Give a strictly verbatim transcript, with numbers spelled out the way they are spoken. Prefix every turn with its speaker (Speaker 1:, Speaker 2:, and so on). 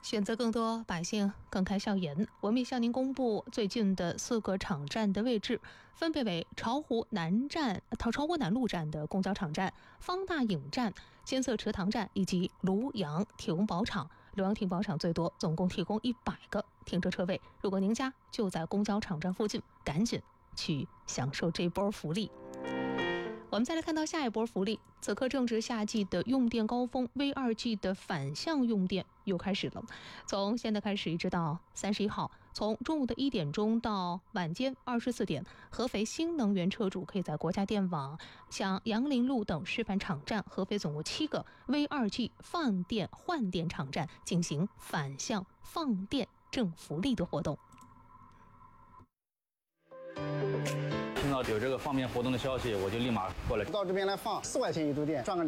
Speaker 1: 选择更多，百姓更开笑颜。我们也向您公布最近的四个场站的位置，分别为巢湖南站、巢湖南路站的公交场站、方大影站、监测池塘站以及庐阳停保场。浏阳停保场最多总共提供一百个停车车位，如果您家就在公交场站附近，赶紧去享受这波福利。我们再来看到下一波福利，此刻正值夏季的用电高峰 ，V 二 G 的反向用电又开始了。从现在开始一直到三十一号，从中午的一点钟到晚间二十四点，合肥新能源车主可以在国家电网、像杨林路等示范场站，合肥总共七个 V 二 G 放电换电场站进行反向放电挣福利的活动。
Speaker 2: 听到有这个放电活动的消息，我就立马过来。
Speaker 3: 到这边来放四块钱一度电，赚个